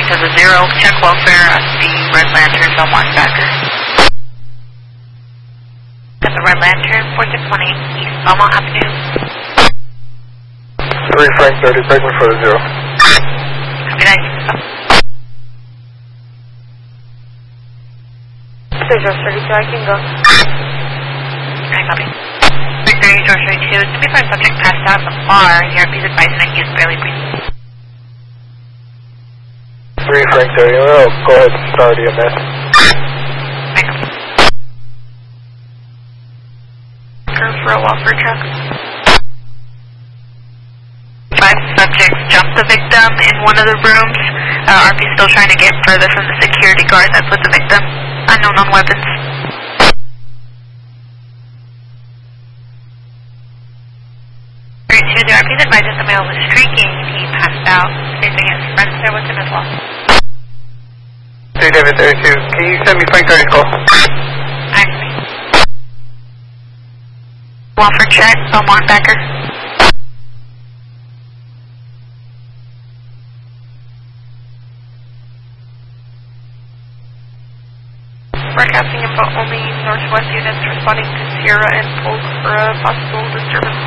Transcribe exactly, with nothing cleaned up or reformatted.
to the zero. Check welfare at the Red Lantern, Belmont Backer. At the Red Lantern, four six one eight, East Belmont Avenue. three Frank thirty, Bregman for the zero. Copy that. George thirty-two, I can go. Alright, copy. three thirty, George thirty-two, seventy-five subject passed out at the bar. E R P's advising that he is barely breathing. three Frank thirty, oh, go ahead and start E M S. Alright, copy. Curve for a Walford truck. Five subjects jumped the victim in one of the rooms. Uh, R P's still trying to get further from the security guard that's with the victim. Unknown on weapons. thirty-two, the R P's advising the male was streaking. He passed out. Facing his friends there with him as well. three David thirty-two, can you send me Frank thirty's call? Alright. Walford check, Belmont Becker. Broadcasting info only, northwest units responding to Sierra and Polk for a possible disturbance.